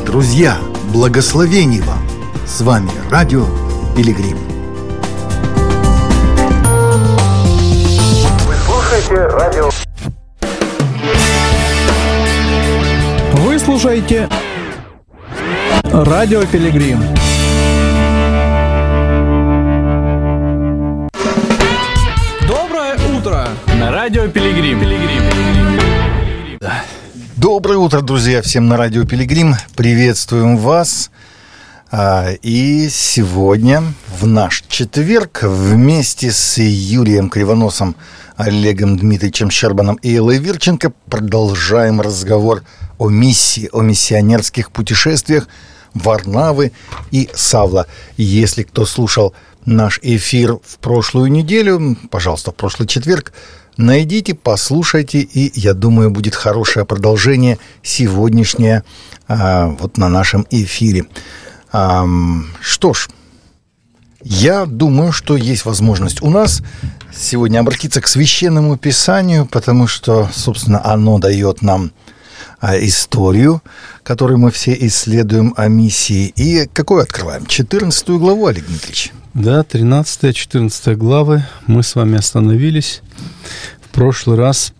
Друзья, благословений вам! С вами Радио Пилигрим. Вы слушаете радио. Вы слушаете Радио Пилигрим. Доброе утро на Радио Пилигрим. Доброе утро, друзья, всем на Радио Пилигрим. Приветствуем вас. И сегодня, в наш четверг, вместе с Юрием Кривоносом, Олегом Дмитриевичем Щербаном и Эллой Вирченко продолжаем разговор о миссии, о миссионерских путешествиях Варнавы и Савла. Если кто слушал наш эфир в прошлую неделю, пожалуйста, в прошлый четверг, найдите, послушайте, и, я думаю, будет хорошее продолжение сегодняшнее вот на нашем эфире. Что ж, я думаю, что есть возможность у нас сегодня обратиться к Священному Писанию, потому что, собственно, оно дает нам историю, которую мы все исследуем о миссии. И какую открываем? 14 главу, Олег Дмитриевич. Да, 13-14 главы. Мы с вами остановились в прошлый раз.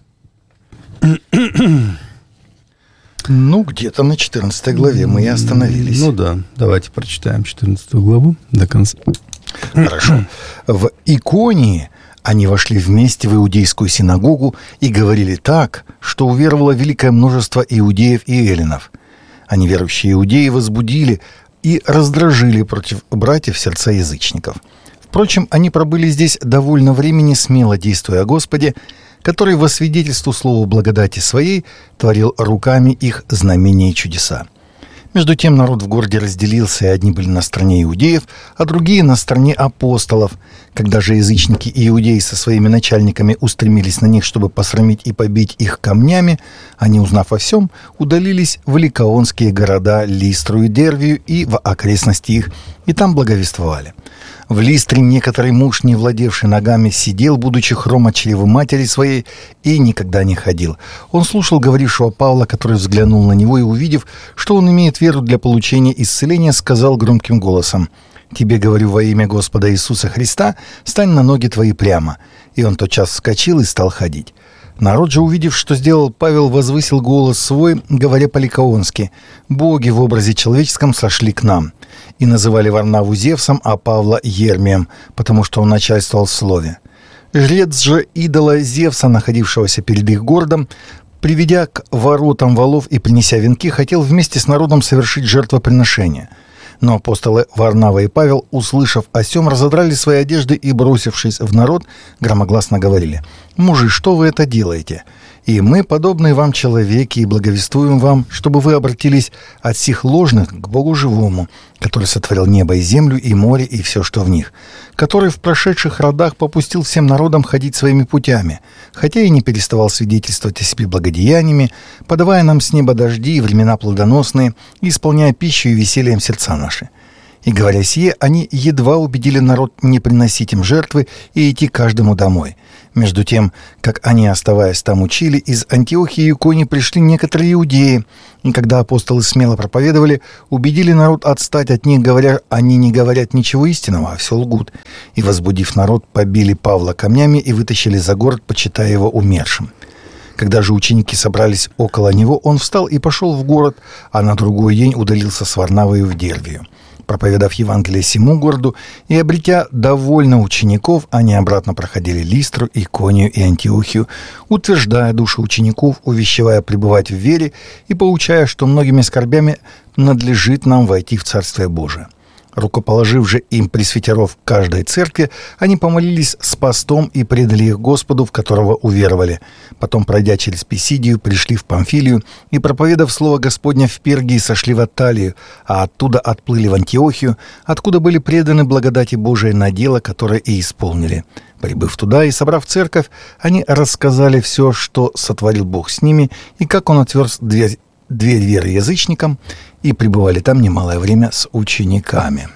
Ну, где-то на 14 главе мы и остановились. Ну да, давайте прочитаем 14 главу до конца. Хорошо. В Иконии они вошли вместе в иудейскую синагогу и говорили так, что уверовало великое множество иудеев и эллинов. А неверующие иудеи возбудили и раздражили против братьев сердца язычников. Впрочем, они пробыли здесь довольно времени, смело действуя о Господе, который во свидетельству слова благодати своей творил руками их знамения и чудеса. Между тем народ в городе разделился, и одни были на стороне иудеев, а другие на стороне апостолов. Когда же язычники и иудеи со своими начальниками устремились на них, чтобы посрамить и побить их камнями, они, узнав о всем, удалились в ликаонские города Листру и Дервию и в окрестности их, и там благовествовали. В Листре некоторый муж, не владевший ногами, сидел, будучи хром от чрева матери своей, и никогда не ходил. Он слушал говорившего Павла, который взглянул на него и, увидев, что он имеет веру для получения исцеления, сказал громким голосом: «Тебе говорю во имя Господа Иисуса Христа, стань на ноги твои прямо». И он тотчас вскочил и стал ходить. Народ же, увидев, что сделал Павел, возвысил голос свой, говоря по-ликаонски: «Боги в образе человеческом сошли к нам». И называли Варнаву Зевсом, а Павла Ермием, потому что он начальствовал в слове. Жрец же идола Зевса, находившегося перед их городом, приведя к воротам валов и принеся венки, хотел вместе с народом совершить жертвоприношение. Но апостолы Варнава и Павел, услышав о сем, разодрали свои одежды и, бросившись в народ, громогласно говорили: «Мужи, что вы это делаете? И мы, подобные вам человеки, и благовествуем вам, чтобы вы обратились от сих ложных к Богу живому, который сотворил небо и землю, и море, и все, что в них, который в прошедших родах попустил всем народам ходить своими путями, хотя и не переставал свидетельствовать о себе благодеяниями, подавая нам с неба дожди и времена плодоносные, и исполняя пищу и весельем сердца наши». И, говоря сие, они едва убедили народ не приносить им жертвы и идти каждому домой. Между тем, как они, оставаясь там, учили, из Антиохии и Иконии пришли некоторые иудеи, и когда апостолы смело проповедовали, убедили народ отстать от них, говоря: они не говорят ничего истинного, а все лгут. И, возбудив народ, побили Павла камнями и вытащили за город, почитая его умершим. Когда же ученики собрались около него, он встал и пошел в город, а на другой день удалился с Варнавою в Дервию. Проповедав Евангелие сему городу и обретя довольно учеников, они обратно проходили Листру, Иконию и Антиохию, утверждая души учеников, увещевая пребывать в вере и поучая, что многими скорбями надлежит нам войти в Царствие Божие. Рукоположив же им пресвитеров каждой церкви, они помолились с постом и предали их Господу, в которого уверовали. Потом, пройдя через Писидию, пришли в Памфилию и, проповедав слово Господня в Пергии, сошли в Атталию, а оттуда отплыли в Антиохию, откуда были преданы благодати Божией на дело, которое и исполнили. Прибыв туда и собрав церковь, они рассказали все, что сотворил Бог с ними, и как Он отверз дверь веры язычникам, и пребывали там немалое время с учениками.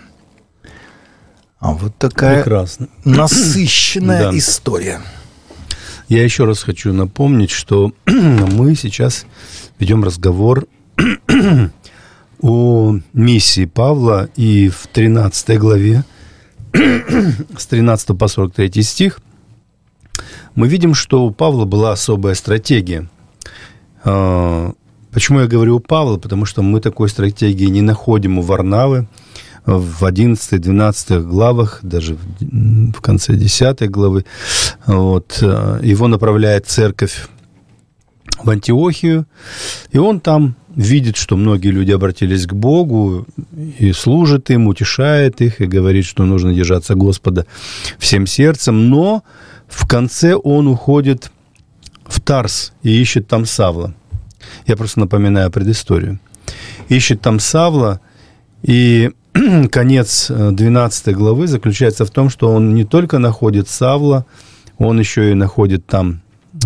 А вот такая прекрасно насыщенная история. Я еще раз хочу напомнить, что мы сейчас ведем разговор о миссии Павла, и в 13 главе, с 13 по 43 стих, мы видим, что у Павла была особая стратегия. Почему я говорю у Павла? Потому что мы такой стратегии не находим у Варнавы в 11-12 главах, даже в конце 10 главы. Вот. Его направляет церковь в Антиохию, и он там видит, что многие люди обратились к Богу, и служит им, утешает их, и говорит, что нужно держаться Господа всем сердцем, но в конце он уходит в Тарс и ищет там Савла. Я просто напоминаю предысторию. Ищет там Савла, и конец 12 главы заключается в том, что он не только находит Савла, он еще и находит там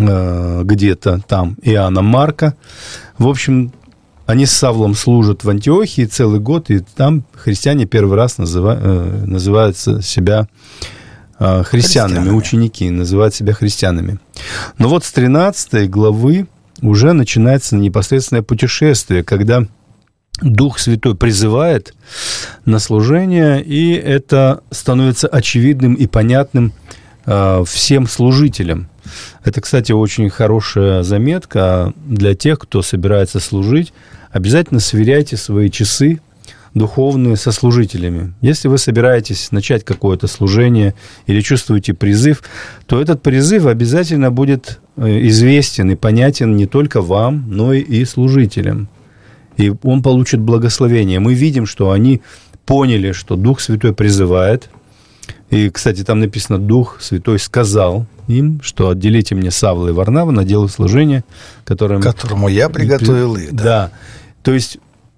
где-то там Иоанна Марка. В общем, они с Савлом служат в Антиохии целый год, и там христиане первый раз называют себя христианами, ученики называют себя христианами. Но вот с 13 главы уже начинается непосредственное путешествие, когда Дух Святой призывает на служение, и это становится очевидным и понятным всем служителям. Это, кстати, очень хорошая заметка для тех, кто собирается служить. Обязательно сверяйте свои часы духовные со служителями. Если вы собираетесь начать какое-то служение или чувствуете призыв, то этот призыв обязательно будет известен и понятен не только вам, но и служителям. И он получит благословение. Мы видим, что они поняли, что Дух Святой призывает. И, кстати, там написано, Дух Святой сказал им, что отделите мне Савла и Варнава на дело служения, которому я приготовил их. Да. То есть,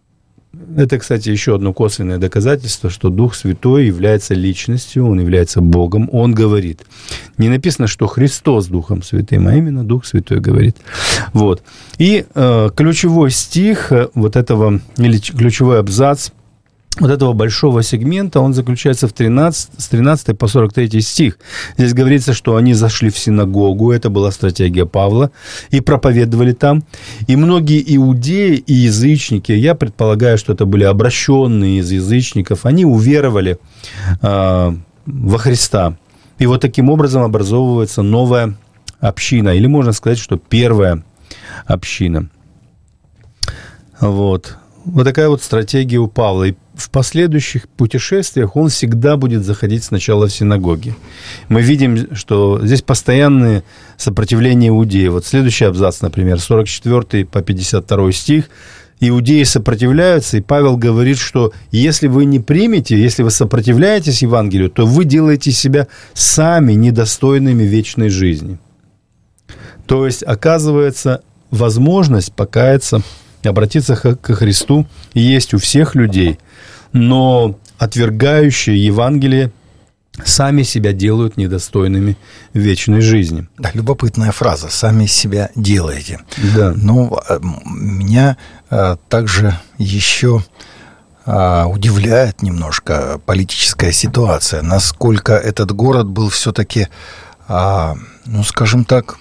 это, кстати, еще одно косвенное доказательство, что Дух Святой является личностью, Он является Богом, Он говорит. Не написано, что Христос Духом Святым, а именно Дух Святой говорит. Вот. И ключевой стих вот этого, или ключевой абзац вот этого большого сегмента, он заключается с 13 по 43 стих. Здесь говорится, что они зашли в синагогу, это была стратегия Павла, и проповедовали там. И многие иудеи и язычники, я предполагаю, что это были обращенные из язычников, они уверовали во Христа. И вот таким образом образовывается новая община, или можно сказать, что первая община. Вот. Вот такая вот стратегия у Павла. И в последующих путешествиях он всегда будет заходить сначала в синагоги. Мы видим, что здесь постоянное сопротивление иудеев. Вот следующий абзац, например, 44 по 52 стих. Иудеи сопротивляются, и Павел говорит, что если вы не примете, если вы сопротивляетесь Евангелию, то вы делаете себя сами недостойными вечной жизни. То есть, оказывается, возможность покаяться, обратиться ко Христу есть у всех людей, но отвергающие Евангелие сами себя делают недостойными вечной жизни. Да, любопытная фраза «сами себя делаете». Да. Но меня также еще удивляет немножко политическая ситуация, насколько этот город был все-таки, ну, скажем так,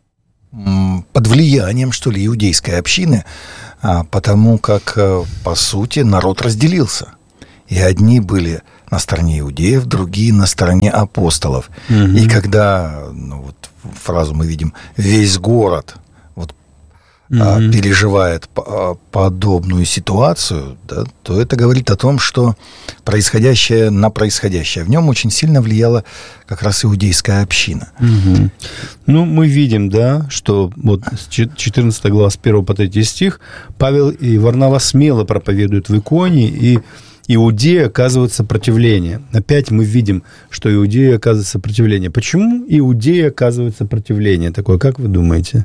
под влиянием, что ли, иудейской общины, потому как, по сути, народ разделился. И одни были на стороне иудеев, другие на стороне апостолов. Угу. И когда, ну, вот фразу мы видим, весь город вот, переживает подобную ситуацию, да, то это говорит о том, что происходящее на происходящее в нем очень сильно влияла как раз иудейская община. Угу. Ну, мы видим, да, что вот 14 глава с 1 по 3 стих Павел и Варнава смело проповедуют в Иконии, и иудеи оказывают сопротивление. Опять мы видим, что иудеи оказывают сопротивление. Почему иудеи оказывают сопротивление такое, как вы думаете?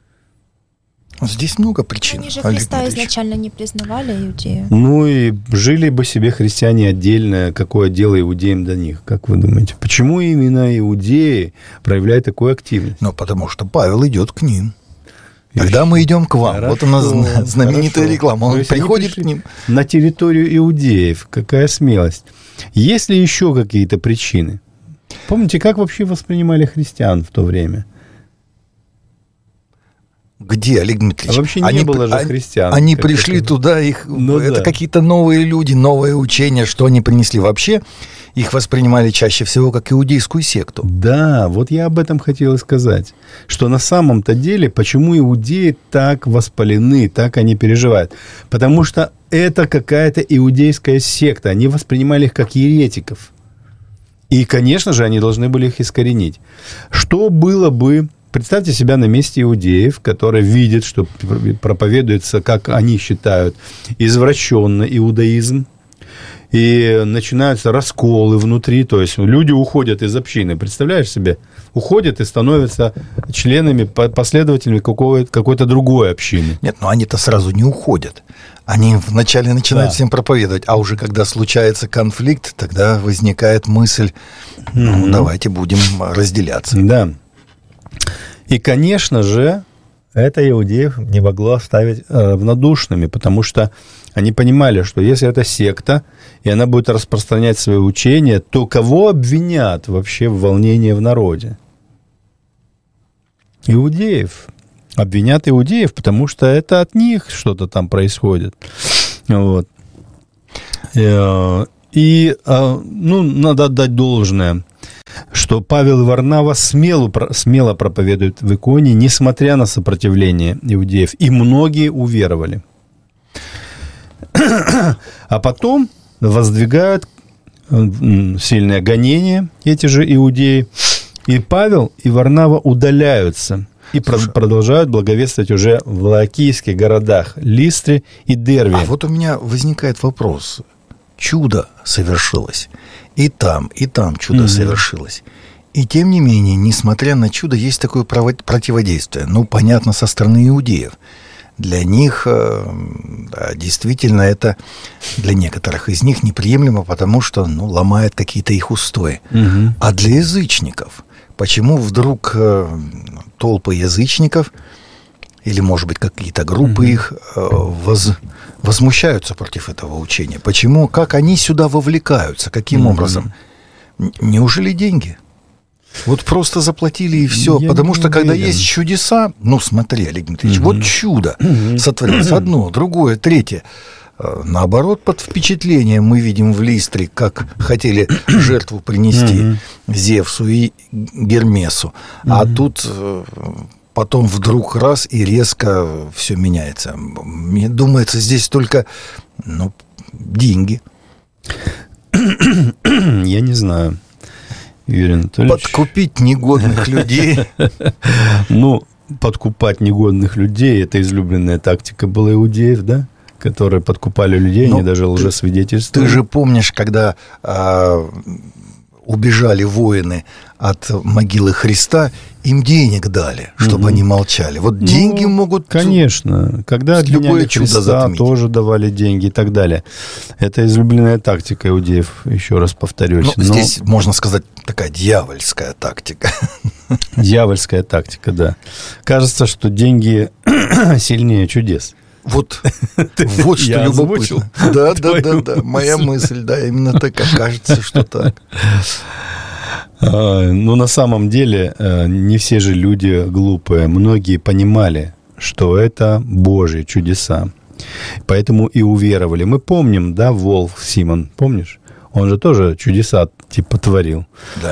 Здесь много причин. Они же Христа изначально не признавали, иудеи. Ну и жили бы себе христиане отдельно, какое дело иудеям до них, как вы думаете? Почему именно иудеи проявляют такую активность? Ну, потому что Павел идет к ним. Когда мы идем к вам, хорошо, вот у нас знаменитая реклама, он приходит к ним. На территорию иудеев, какая смелость. Есть ли еще какие-то причины? Помните, как вообще воспринимали христиан в то время? Где, Олег Дмитриевич? А вообще не было же христиан. Они пришли туда, это какие-то новые люди, новые учения, что они принесли. Вообще их воспринимали чаще всего как иудейскую секту. Да, вот я об этом хотел и сказать. Что на самом-то деле, почему иудеи так воспалены, так они переживают? Потому что это какая-то иудейская секта. Они воспринимали их как еретиков. И, конечно же, они должны были их искоренить. Что было бы... Представьте себя на месте иудеев, которые видят, что проповедуется, как они считают, извращенный иудаизм. И начинаются расколы внутри. То есть люди уходят из общины. Представляешь себе? Уходят и становятся членами, последователями какой-то другой общины. Нет, но они-то сразу не уходят. Они вначале начинают всем проповедовать, а уже когда случается конфликт, тогда возникает мысль, давайте будем разделяться. Да. И, конечно же, это иудеев не могло оставить равнодушными, потому что они понимали, что если это секта, и она будет распространять свои учения, то кого обвинят вообще в волнении в народе? Иудеев. Обвинят иудеев, потому что это от них что-то там происходит. Вот. И, надо отдать должное, что Павел и Варнава смело проповедуют в Иконии, несмотря на сопротивление иудеев. И многие уверовали. А потом воздвигают сильное гонение эти же иудеи. И Павел и Варнава удаляются и продолжают благовествовать уже в лаокийских городах Листре и Дерве. А вот у меня возникает вопрос. Чудо совершилось. И там чудо совершилось. И тем не менее, несмотря на чудо, есть такое противодействие. Понятно, со стороны иудеев. Для них, действительно, это для некоторых из них неприемлемо, потому что, ломает какие-то их устои. А для язычников, почему вдруг толпы язычников, или, может быть, какие-то группы их возмущаются против этого учения? Почему? Как они сюда вовлекаются? Каким образом? Неужели деньги? Вот просто заплатили и все. Потому что, когда есть чудеса, смотри, Олег Дмитриевич, вот чудо сотворилось. Одно, другое, третье. Наоборот, под впечатлением мы видим в Листре, как хотели жертву принести Зевсу и Гермесу. А тут потом вдруг раз и резко все меняется. Мне думается, здесь только деньги. Я не знаю, Юрий Анатольевич. Подкупить негодных людей. Подкупать негодных людей — это излюбленная тактика была иудеев, да? Которые подкупали людей, они даже лжесвидетельствовали. Ты же помнишь, когда убежали воины от могилы Христа, им денег дали, чтобы они молчали. Вот деньги могут... Конечно. Когда обвиняли Христа, тоже давали деньги и так далее. Это излюбленная тактика иудеев, еще раз повторюсь. Здесь, можно сказать, такая дьявольская тактика. Дьявольская тактика, да. Кажется, что деньги сильнее чудес. Вот что любопытно. Да. Моя мысль, именно такая. Кажется, что так. На самом деле, не все же люди глупые. Многие понимали, что это Божьи чудеса. Поэтому и уверовали. Мы помним, Волф Симон, помнишь? Он же тоже чудеса творил. Да.